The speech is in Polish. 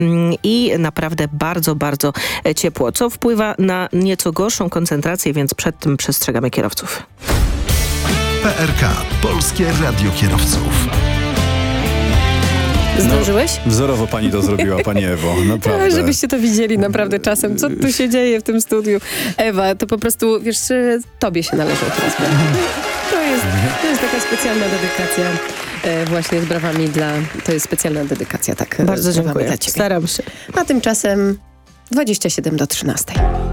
i naprawdę bardzo, bardzo ciepło, co wpływa na nieco gorszą koncentrację, więc przed tym przestrzegamy kierowców. PRK, Polskie Radio Kierowców. Zdążyłeś? Wzorowo pani to zrobiła, pani Ewo, naprawdę. Żebyście to widzieli naprawdę czasem, co tu się dzieje w tym studiu. Ewa, to po prostu, wiesz, tobie się należą teraz. To jest taka specjalna dedykacja właśnie z brawami to jest specjalna dedykacja, tak. Bardzo dziękuję. Dla ciebie. Staram się. A tymczasem 27 do 13.